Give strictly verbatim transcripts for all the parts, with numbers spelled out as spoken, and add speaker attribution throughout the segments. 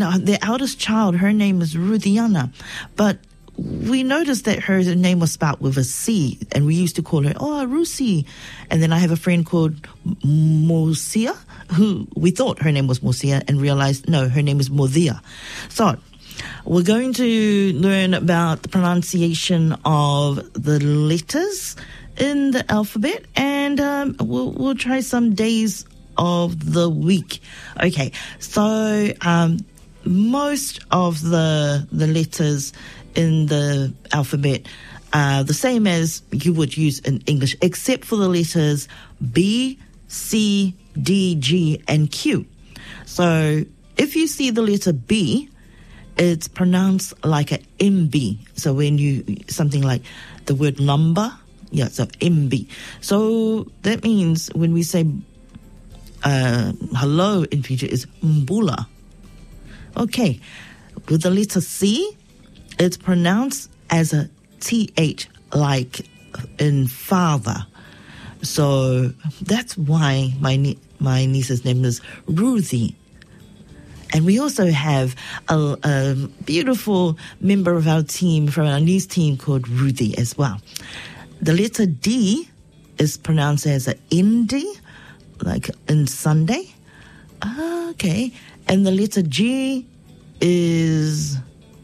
Speaker 1: uh, their eldest child, her name is Ruthiana, but we noticed that her name was spelled with a C, and we used to call her, oh, Rusi. And then I have a friend called Mosia, who we thought her name was Mosia and realized, no, her name is Modia. So we're going to learn about the pronunciation of the letters in the alphabet, and um, we'll, we'll try some days of the week. Okay, so um, most of the the letters in the alphabet are the same as you would use in English, except for the letters B, C, D, G, and Q. So if you see the letter B, it's pronounced like a M B. So when you, something like the word lumber, yeah, so M B. So that means when we say uh, hello in future is mbula. Okay, with the letter C, it's pronounced as a T H, like in father. So that's why my nie- my niece's name is Ruthie. And we also have a, a beautiful member of our team from our news team called Ruthie as well. The letter D is pronounced as a N D, like in Sunday. Okay. And the letter G is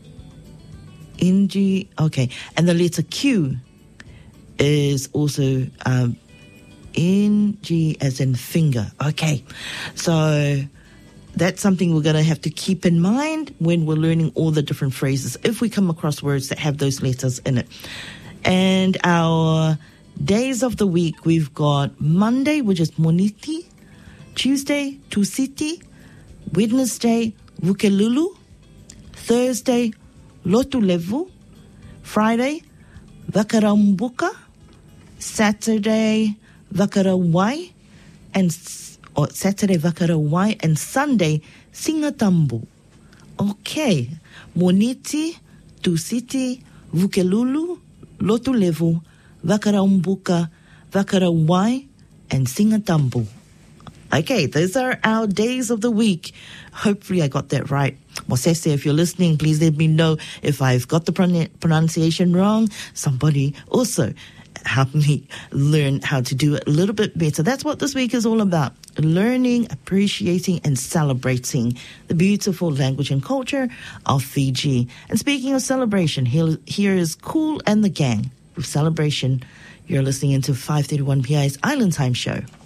Speaker 1: N G, okay. And the letter Q is also um, N G as in finger. Okay. So that's something we're going to have to keep in mind when we're learning all the different phrases, if we come across words that have those letters in it. And our days of the week, we've got Monday, which is Moniti, Tuesday, Tusiti, Wednesday, Wukelulu, Thursday, Lotulevu, Friday, Vakarambuka, Saturday, Vakarawai, and or Saturday, Vakarawai, and Sunday, Singatambu. Okay, Moniti, Tusiti, Vukelulu, Lotulevu, Vakarambuka, Vakarawai, and Singatambu. Okay, those are our days of the week. Hopefully I got that right. Mosese, if you're listening, please let me know if I've got the pron- pronunciation wrong. Somebody also help me learn how to do it a little bit better. That's what this week is all about. Learning, appreciating, and celebrating the beautiful language and culture of Fiji. And speaking of celebration, here, here is Kool and the Gang with Celebration. You're listening into five thirty-one P I's Island Time Show.